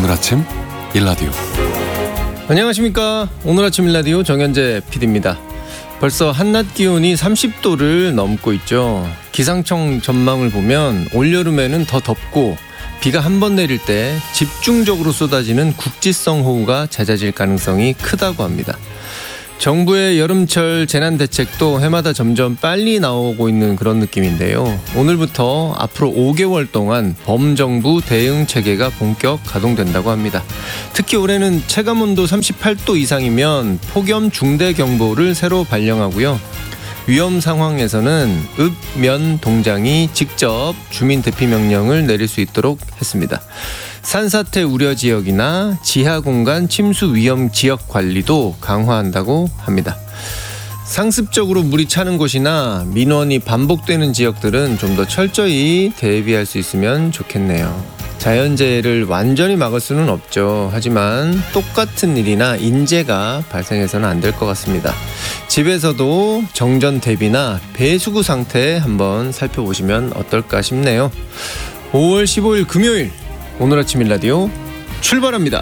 오늘 아침 일라디오. 안녕하십니까. 오늘 아침 일라디오 정현재 PD입니다. 벌써 한낮 기온이 30도를 넘고 있죠. 기상청 전망을 보면 올여름에는 더 덥고 비가 한 번 내릴 때 집중적으로 쏟아지는 국지성 호우가 잦아질 가능성이 크다고 합니다. 정부의 여름철 재난대책도 해마다 점점 빨리 나오고 있는 그런 느낌인데요. 오늘부터 앞으로 5개월 동안 범정부 대응 체계가 본격 가동된다고 합니다. 특히 올해는 체감온도 38도 이상이면 폭염 중대경보를 새로 발령하고요. 위험 상황에서는 읍면 동장이 직접 주민 대피 명령을 내릴 수 있도록 했습니다. 산사태 우려 지역이나 지하 공간 침수 위험 지역 관리도 강화한다고 합니다. 상습적으로 물이 차는 곳이나 민원이 반복되는 지역들은 좀 더 철저히 대비할 수 있으면 좋겠네요. 자연재해를 완전히 막을 수는 없죠. 하지만 똑같은 일이나 인재가 발생해서는 안 될 것 같습니다. 집에서도 정전 대비나 배수구 상태 한번 살펴보시면 어떨까 싶네요. 5월 15일 금요일 오늘 아침 일라디오 출발합니다.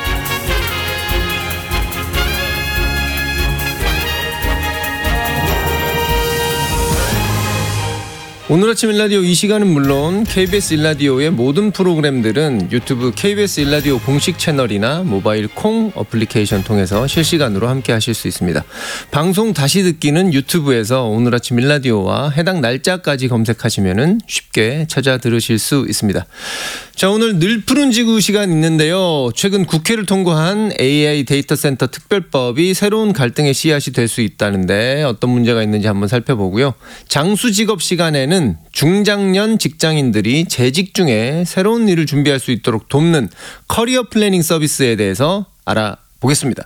오늘 아침 일라디오 이 시간은 물론 KBS 일라디오의 모든 프로그램들은 유튜브 KBS 일라디오 공식 채널이나 모바일 콩 어플리케이션 통해서 실시간으로 함께 하실 수 있습니다. 방송 다시 듣기는 유튜브에서 오늘 아침 일라디오와 해당 날짜까지 검색하시면 쉽게 찾아 들으실 수 있습니다. 자, 오늘 늘 푸른 지구 시간 있는데요. 최근 국회를 통과한 AI 데이터 센터 특별법이 새로운 갈등의 씨앗이 될 수 있다는데 어떤 문제가 있는지 한번 살펴보고요. 장수 직업 시간에는 중장년 직장인들이 재직 중에 새로운 일을 준비할 수 있도록 돕는 커리어 플래닝 서비스에 대해서 알아보겠습니다.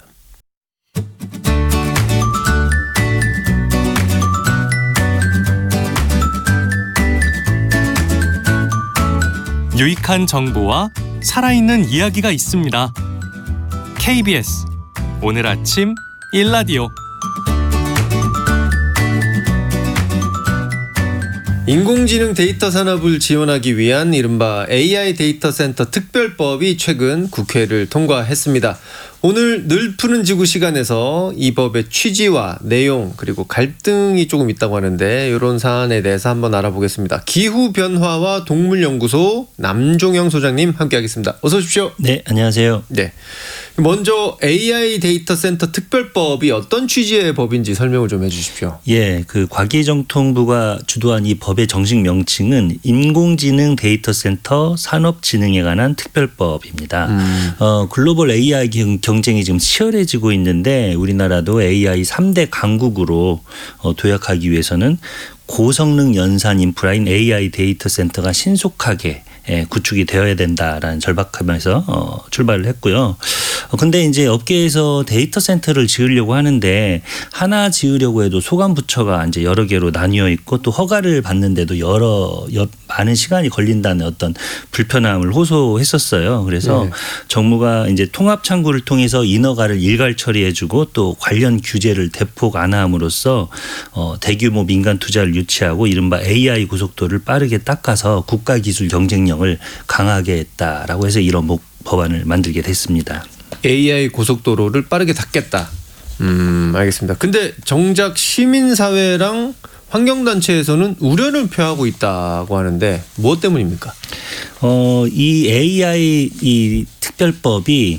유익한 정보와 살아있는 이야기가 있습니다. KBS 오늘 아침 일라디오. 인공지능 데이터 산업을 지원하기 위한 이른바 AI 데이터 센터 특별법이 최근 국회를 통과했습니다. 오늘 늘 푸는 지구 시간에서 이 법의 취지와 내용 그리고 갈등이 조금 있다고 하는데 이런 사안에 대해서 한번 알아보겠습니다. 기후변화와 동물연구소 남종영 소장님 함께하겠습니다. 어서 오십시오. 네, 안녕하세요. 네. 먼저 AI 데이터 센터 특별법이 어떤 취지의 법인지 설명을 좀 해주십시오. 예, 그 과기정통부가 주도한 이 법의 정식 명칭은 인공지능 데이터 센터 산업진흥에 관한 특별법입니다. 글로벌 AI 경쟁이 지금 치열해지고 있는데 우리나라도 AI 3대 강국으로 도약하기 위해서는 고성능 연산 인프라인 AI 데이터 센터가 신속하게 구축이 되어야 된다라는 절박함에서 출발을 했고요. 근데 이제 업계에서 데이터 센터를 지으려고 하는데 하나 지으려고 해도 소관부처가 이제 여러 개로 나뉘어 있고 또 허가를 받는데도 많은 시간이 걸린다는 어떤 불편함을 호소했었어요. 그래서 정부가 이제 통합 창구를 통해서 인허가를 일괄 처리해주고 또 관련 규제를 대폭 완화함으로써 대규모 민간 투자를 유치하고 이른바 AI 고속도를 빠르게 닦아서 국가 기술 경쟁력을 강하게 했다라고 해서 이런 법안을 만들게 됐습니다. AI 고속도로를 빠르게 닫겠다. 알겠습니다. 근데 정작 시민사회랑 환경단체에서는 우려를 표하고 있다고 하는데 무엇 때문입니까? 이 AI 이 특별법이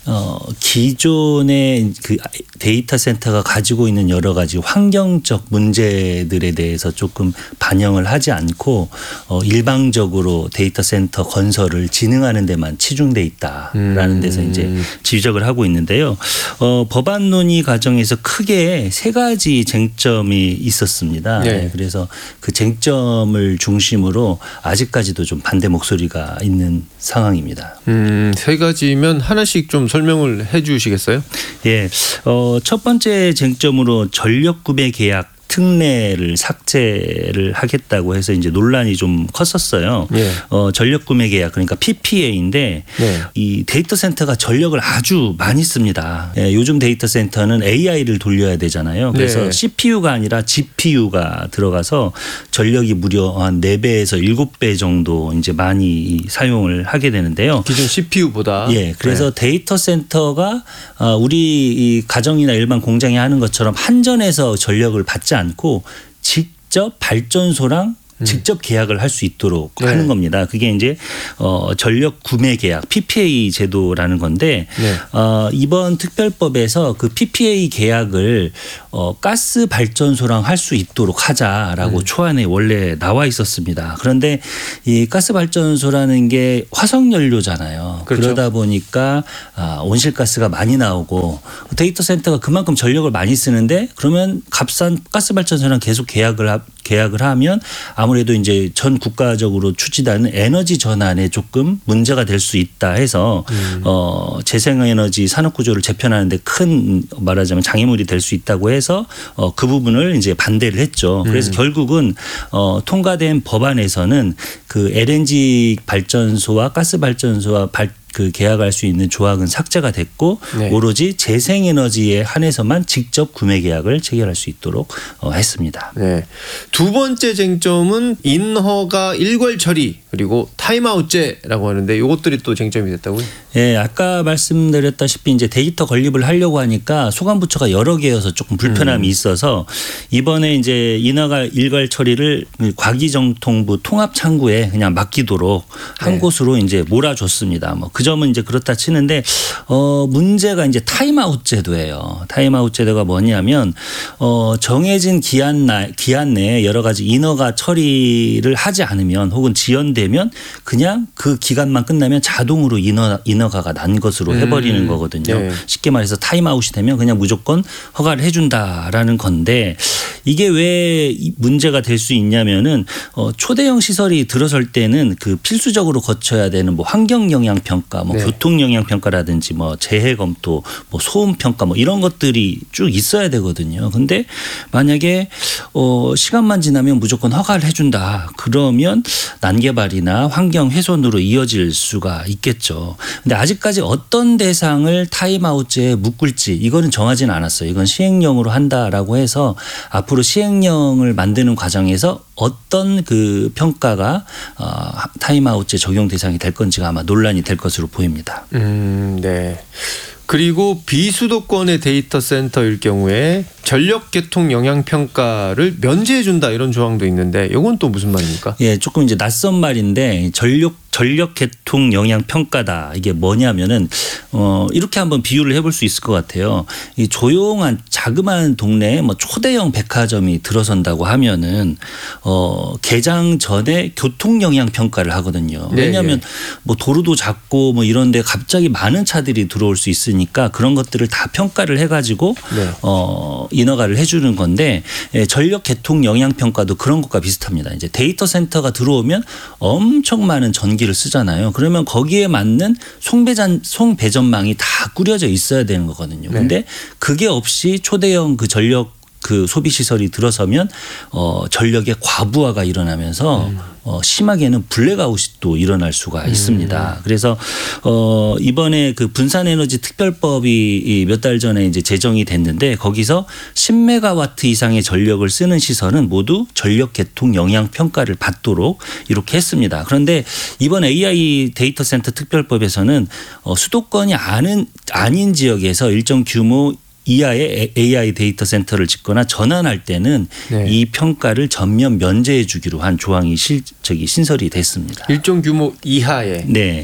기존의 그 데이터 센터가 가지고 있는 여러 가지 환경적 문제들에 대해서 조금 반영을 하지 않고 일방적으로 데이터 센터 건설을 진흥하는 데만 치중돼 있다라는 데서 이제 지적을 하고 있는데요. 법안 논의 과정에서 크게 세 가지 쟁점이 있었습니다. 네. 그래서 그 쟁점을 중심으로 아직까지도 좀 반대 목소리가 있는 상황입니다. 세 가지면 하나씩 좀 설명을 해 주시겠어요? 예. 첫 번째 쟁점으로 전력 구매 계약 특례를 삭제를 하겠다고 해서 이제 논란이 좀 컸었어요. 예. 전력 구매 계약 그러니까 PPA인데 네. 이 데이터 센터가 전력을 아주 많이 씁니다. 예, 요즘 데이터 센터는 AI를 돌려야 되잖아요. 그래서 네. CPU가 아니라 GPU가 들어가서 전력이 무려 한 4배에서 7배 정도 이제 많이 사용을 하게 되는데요. 기존 CPU보다. 예, 그래서 데이터 센터가 우리 이 가정이나 일반 공장이 하는 것처럼 한전에서 전력을 받지 않고 직접 발전소랑 직접 계약을 할 수 있도록 네. 하는 겁니다. 그게 이제 전력 구매 계약 PPA 제도라는 건데 네. 이번 특별법에서 그 PPA 계약을 가스 발전소랑 할 수 있도록 하자라고 초안에 원래 나와 있었습니다. 그런데 이 가스 발전소라는 게 화석 연료잖아요. 그렇죠. 그러다 보니까 온실가스가 많이 나오고 데이터 센터가 그만큼 전력을 많이 쓰는데 그러면 값싼 가스 발전소랑 계속 계약을 하면 아무래도 이제 전 국가적으로 추진하는 에너지 전환에 조금 문제가 될 수 있다 해서 재생에너지 산업 구조를 재편하는데 큰 말하자면 장애물이 될 수 있다고 해서 그 부분을 이제 반대를 했죠. 그래서 결국은 통과된 법안에서는 그 LNG 발전소와 가스 발전소와 그 계약할 수 있는 조항은 삭제가 됐고 네. 오로지 재생에너지에 한해서만 직접 구매 계약을 체결할 수 있도록 했습니다. 네. 두 번째 쟁점은 인허가 일괄 처리 그리고 타임아웃제라고 하는데 이것들이 또 쟁점이 됐다고요? 예, 아까 말씀드렸다시피 이제 데이터 건립을 하려고 하니까 소관부처가 여러 개여서 조금 불편함이 있어서 이번에 이제 인허가 일괄 처리를 과기정통부 통합창구에 그냥 맡기도록 한 네. 곳으로 이제 몰아줬습니다. 뭐 그 점은 이제 그렇다 치는데 문제가 이제 타임아웃 제도예요. 타임아웃 제도가 뭐냐면 정해진 기한 내에 여러 가지 인허가 처리를 하지 않으면 혹은 지연되면 그냥 그 기간만 끝나면 자동으로 인허가가 난 것으로 해버리는 거거든요. 네. 쉽게 말해서 타임아웃이 되면 그냥 무조건 허가를 해준다라는 건데 이게 왜 문제가 될 수 있냐면은 초대형 시설이 들어설 때는 그 필수적으로 거쳐야 되는 뭐 환경 영향 평가, 뭐 네. 교통 영향 평가라든지 뭐 재해 검토, 뭐 소음 평가 뭐 이런 것들이 쭉 있어야 되거든요. 근데 만약에 시간만 지나면 무조건 허가를 해준다. 그러면 난개발이나 환경 훼손으로 이어질 수가 있겠죠. 근데 아직까지 어떤 대상을 타임아웃제에 묶을지 이거는 정하지는 않았어요. 이건 시행령으로 한다라고 해서 앞으로 시행령을 만드는 과정에서 어떤 그 평가가 타임아웃제 적용 대상이 될 건지가 아마 논란이 될 것으로 보입니다. 네. 그리고 비수도권의 데이터 센터일 경우에 전력 개통 영향 평가를 면제해 준다 이런 조항도 있는데 이건 또 무슨 말입니까? 예, 조금 이제 낯선 말인데 전력 개통 영향 평가다. 이게 뭐냐면은 이렇게 한번 비유를 해볼 수 있을 것 같아요. 이 조용한 자그마한 동네에 뭐 초대형 백화점이 들어선다고 하면은 개장 전에 교통 영향 평가를 하거든요. 왜냐하면 뭐 도로도 작고 뭐 이런데 갑자기 많은 차들이 들어올 수 있으니까 그런 것들을 다 평가를 해가지고 네. 인허가를 해주는 건데 전력 개통 영향 평가도 그런 것과 비슷합니다. 이제 데이터 센터가 들어오면 엄청 많은 전기를 쓰잖아요. 그러면 거기에 맞는 송배전망이 다 꾸려져 있어야 되는 거거든요. 그런데 그게 없이 초대형 그 전력 그 소비 시설이 들어서면 전력의 과부하가 일어나면서 심하게는 블랙아웃이 또 일어날 수가 있습니다. 그래서 이번에 그 분산에너지 특별법이 몇 달 전에 이제 제정이 됐는데 거기서 10메가와트 이상의 전력을 쓰는 시설은 모두 전력 개통 영향 평가를 받도록 이렇게 했습니다. 그런데 이번 AI 데이터 센터 특별법에서는 수도권이 아닌 지역에서 일정 규모 이하의 AI 데이터 센터를 짓거나 전환할 때는 이 평가를 전면 면제해 주기로 한 조항이 신설이 됐습니다. 일정 규모 이하에. 네.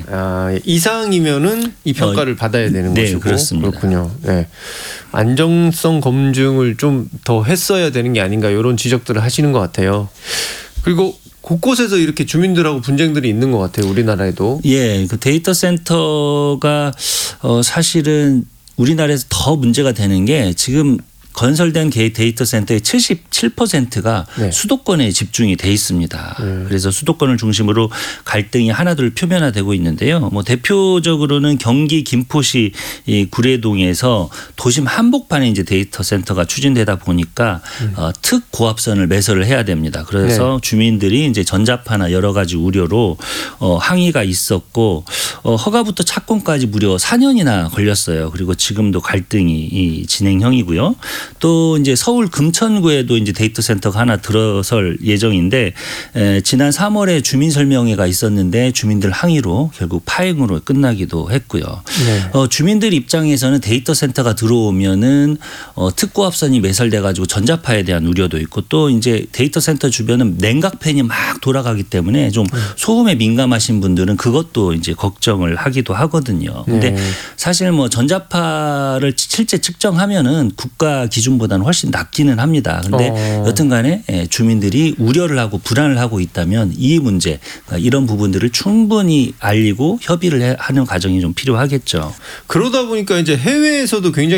이상이면은 이 평가를 받아야 되는 것이고. 그렇습니다. 그렇군요. 네. 안정성 검증을 좀 더 했어야 되는 게 아닌가 이런 지적들을 하시는 것 같아요. 그리고 곳곳에서 이렇게 주민들하고 분쟁들이 있는 것 같아요. 우리나라에도. 예, 그 데이터 센터가 사실은 우리나라에서 더 문제가 되는 게 지금 건설된 데이터 센터의 77%가 네. 수도권에 집중이 돼 있습니다. 그래서 수도권을 중심으로 갈등이 하나둘 표면화되고 있는데요. 뭐 대표적으로는 경기 김포시 이 구례동에서 도심 한복판에 이제 데이터 센터가 추진되다 보니까 특고압선을 매설을 해야 됩니다. 그래서 주민들이 이제 전자파나 여러 가지 우려로 항의가 있었고 허가부터 착공까지 무려 4년이나 걸렸어요. 그리고 지금도 갈등이 진행형이고요. 또 이제 서울 금천구에도 이제 데이터 센터가 하나 들어설 예정인데 지난 3월에 주민 설명회가 있었는데 주민들 항의로 결국 파행으로 끝나기도 했고요. 네. 주민들 입장에서는 데이터 센터가 들어오면은 특고압선이 매설돼 가지고 전자파에 대한 우려도 있고 또 이제 데이터 센터 주변은 냉각팬이 막 돌아가기 때문에 좀 소음에 민감하신 분들은 그것도 이제 걱정을 하기도 하거든요. 근데 사실 뭐 전자파를 실제 측정하면은 국가 기준보다는 훨씬 낮기는 합니다. 근데 여튼간에 주민들이 우려를 하고 불안을 하고 있다면 이 문제 이런 부분들을 충분히 알리고 협의를 하는 과정이 좀 필요하겠죠. 그러다 보니까 이제 해외에서도 굉장히